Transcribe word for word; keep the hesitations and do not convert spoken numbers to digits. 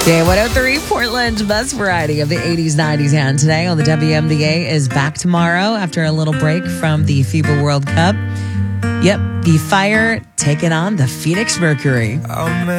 Day one oh three, Portland's best variety of the eighties, nineties, and today on the W M D A is back tomorrow after a little break from the FIBA World Cup. Yep, the Fire taking on the Phoenix Mercury.